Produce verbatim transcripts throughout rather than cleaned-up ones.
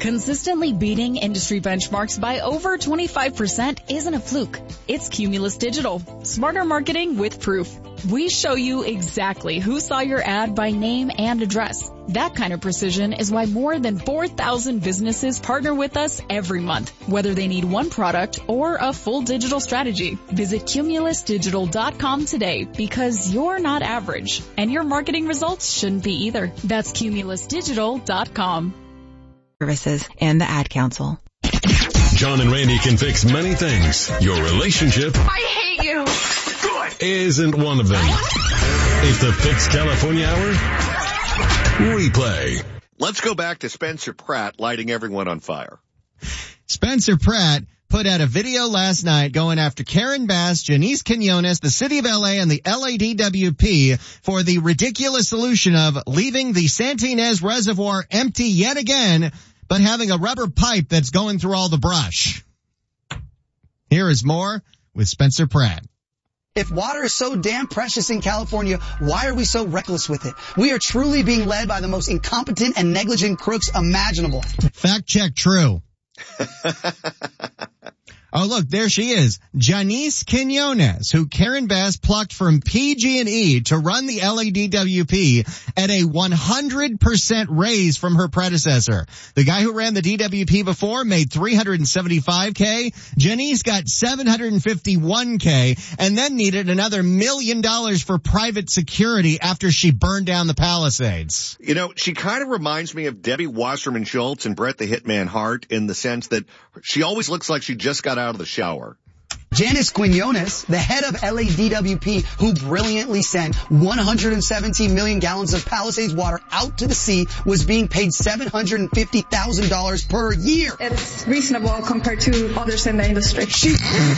Consistently beating industry benchmarks by over twenty-five percent isn't a fluke. It's Cumulus Digital. Smarter marketing with proof. We show you exactly who saw your ad by name and address. That kind of precision is why more than four thousand businesses partner with us every month, whether they need one product or a full digital strategy. Visit cumulus digital dot com today because you're not average, and your marketing results shouldn't be either. That's cumulus digital dot com. Services and the Ad Council. John and Randy can fix many things. Your relationship I hate you. Good. Isn't one of them. It's the Fix California Hour replay. Let's go back to Spencer Pratt lighting everyone on fire. Spencer Pratt put out a video last night going after Karen Bass, Janice Quinones, the city of L A, and the L A D W P for the ridiculous solution of leaving the Santa Ynez Reservoir empty yet again, but having a rubber pipe that's going through all the brush. Here is more with Spencer Pratt. If water is so damn precious in California, why are we so reckless with it? We are truly being led by the most incompetent and negligent crooks imaginable. Fact check true. Oh, look, there she is. Janice Quinones, who Karen Bass plucked from P G and E to run the L A D W P at a one hundred percent raise from her predecessor. The guy who ran the D W P before made three hundred seventy-five K. Janice got seven hundred fifty-one K and then needed another million dollars for private security after she burned down the Palisades. You know, she kind of reminds me of Debbie Wasserman Schultz and Bret the Hitman Hart in the sense that she always looks like she just got out of the shower. Janice Quinones, the head of L A D W P, who brilliantly sent one hundred seventeen million gallons of Palisades water out to the sea, was being paid seven hundred fifty thousand dollars per year. It's reasonable compared to others in the industry. She...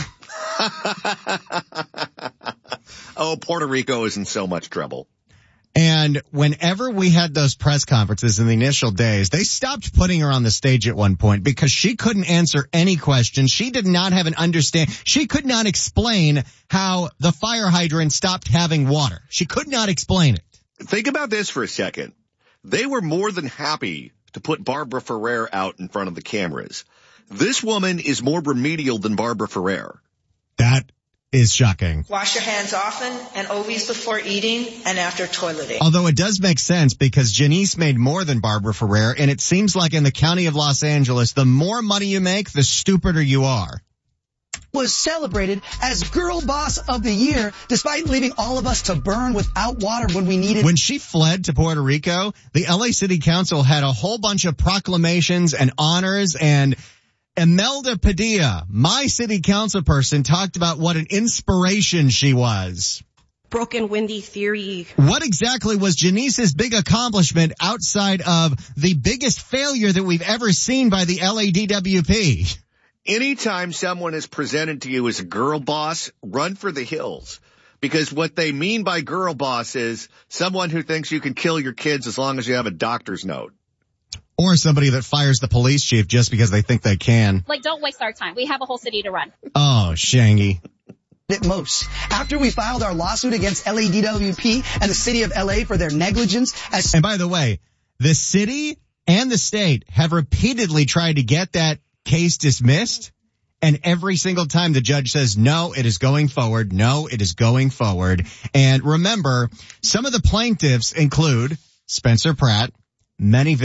Oh, Puerto Rico is in so much trouble. And whenever we had those press conferences in the initial days, they stopped putting her on the stage at one point because she couldn't answer any questions. She did not have an understand. She could not explain how the fire hydrant stopped having water. She could not explain it. Think about this for a second. They were more than happy to put Barbara Ferrer out in front of the cameras. This woman is more remedial than Barbara Ferrer. That is shocking. Wash your hands often and always before eating and after toileting. Although it does make sense because Janice made more than Barbara Ferrer, and it seems like in the county of Los Angeles, the more money you make, the stupider you are. Was celebrated as Girl Boss of the Year, despite leaving all of us to burn without water when we needed. When she fled to Puerto Rico, the L A City Council had a whole bunch of proclamations and honors, and Imelda Padilla, my city council person, talked about what an inspiration she was. Broken windy theory. What exactly was Janice's big accomplishment outside of the biggest failure that we've ever seen by the L A D W P? Anytime someone is presented to you as a girl boss, run for the hills. Because what they mean by girl boss is someone who thinks you can kill your kids as long as you have a doctor's note. Or somebody that fires the police chief just because they think they can. Like, don't waste our time. We have a whole city to run. Oh, Shangy. At most. After we filed our lawsuit against L A D W P and the city of L A for their negligence as... And by the way, the city and the state have repeatedly tried to get that case dismissed. And every single time the judge says, no, it is going forward. No, it is going forward. And remember, some of the plaintiffs include Spencer Pratt, many